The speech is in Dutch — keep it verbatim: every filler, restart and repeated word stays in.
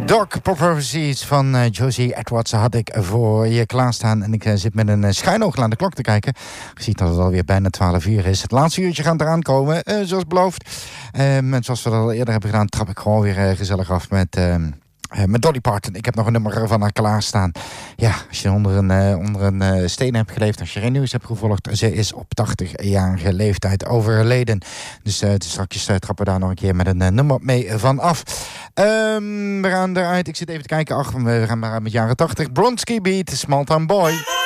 Dark Prophecies van uh, Josie Edwards had ik voor je klaarstaan. En ik uh, zit met een uh, schuin oog aan de klok te kijken. Je ziet dat het alweer bijna twaalf uur is. Het laatste uurtje gaat eraan komen, uh, zoals beloofd. Uh, en zoals we dat al eerder hebben gedaan, trap ik gewoon weer uh, gezellig af met... Uh, Uh, met Dolly Parton. Ik heb nog een nummer van haar klaarstaan. Ja, als je onder een, uh, onder een uh, steen hebt geleefd, als je geen nieuws hebt gevolgd, ze is op tachtigjarige leeftijd overleden. Dus uh, straks uh, trappen we daar nog een keer met een uh, nummer mee van af. Um, we gaan eruit. Ik zit even te kijken. Ach, we gaan maar met jaren tachtig. Bronski Beat, Small Town Boy.